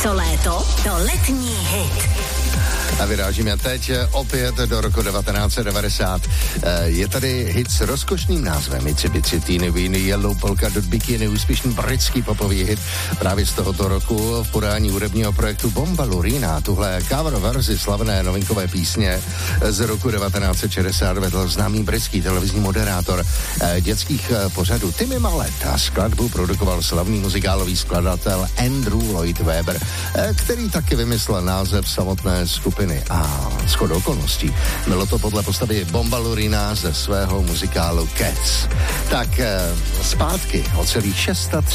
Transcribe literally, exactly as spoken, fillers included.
Co léto, to letní hit. A vyrážíme teď opět do roku devatenáct set devadesát. Je tady hit s rozkošným názvem Mitsubishi Teeny Weeny Yellow Polka Dot Bikini, úspěšný britský popový hit právě z tohoto roku v podání hudebního projektu Bombalurina. Tuhle cover verzi slavné novinkové písně z roku devatenáct set šedesát vedl známý britský televizní moderátor dětských pořadů Timmy Mallet a skladbu produkoval slavný muzikálový skladatel Andrew Lloyd Webber, který taky vymyslel název samotné skupiny. A shodou okolností bylo to podle postavy Bombalurina ze svého muzikálu Cats. Tak zpátky o celých třicet šest